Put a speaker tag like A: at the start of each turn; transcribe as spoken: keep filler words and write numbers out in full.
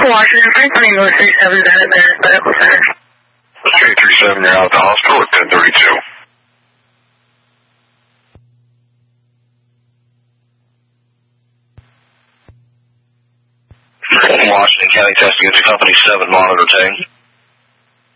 A: Washington, Franklin, English three seven is at Advanced Medical Center.
B: three three seven, you're out of the hospital at ten thirty-two. Washington County testing into Company seven, monitor tank.